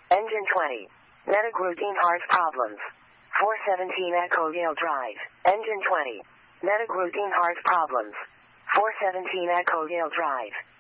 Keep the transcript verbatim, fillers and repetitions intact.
Engine twenty. Medic routine heart problems. four seventeen Echo Yale Drive. Engine twenty. Medic routine heart problems. four seventeen Echo Yale Drive.